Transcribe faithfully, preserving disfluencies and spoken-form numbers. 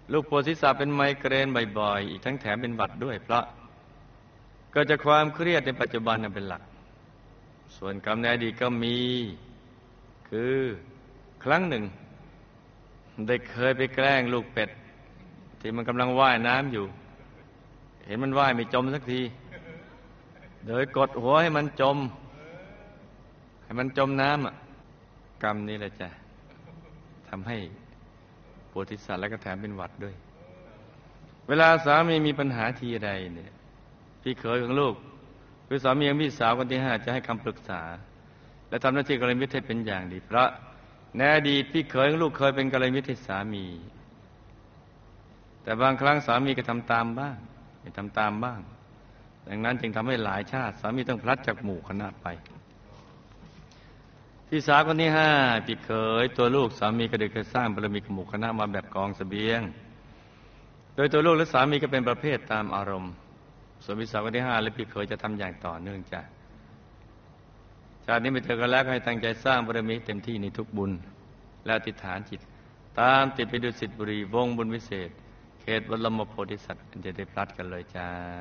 ลูกปวดศีรษะเป็นไมเกรนบ่อยๆอีกทั้งแถมเป็นหวัดด้วยเพราะเกิดจากความเครียดในปัจจุบันเป็นหลักส่วนกรรมในอดีตก็มีคือครั้งหนึ่งได้เคยไปแกล้งลูกเป็ดที่มันกำลังว่ายน้ำอยู่เห็นมันว่ายไม่จมสักทีโดยกดหัวให้มันจมให้มันจมน้ำอ่ะกรรมนี้แหละจ้ะทำให้ปวดศีรษะและก็แถมเป็นหวัดด้วยเวลาสามีมีปัญหาทีใดเนี่ยพี่เขยของลูกคือสามีของพี่สาวคนที่ห้าจะให้คำปรึกษาและทำหน้าที่กัลยาณมิตรให้เป็นอย่างดีเพราะในอดีตพี่เขยของลูกเคยเป็นกัลยาณมิตรให้สามีแต่บางครั้งสามีก็ทำตามบ้างไม่ทำตามบ้างดังนั้นจึงทำให้หลายชาติสามีต้องพลัดจากหมู่คณะไปพี่สาวคนที่ห้าพี่เขยตัวลูกสามีก็ได้เคยสร้างบารมีกับหมู่คณะมาแบบกองเสบียงโดยตัวลูกและสามีก็เป็นประเภทตามอารมณ์ส่วนพี่สาวคนที่ห้าและพี่เขยจะทำอย่างต่อเนื่องจ้ะชาตินี้ไปเจอกันแล้วก็ให้ตั้งใจสร้างบารมีเต็มที่ในทุกบุญและอธิษฐานจิตตามติดไปดุสิตบุรีวงบุญวิเศษเขตบรมโพธิสัตว์จะได้พลัดกันเลยจ้า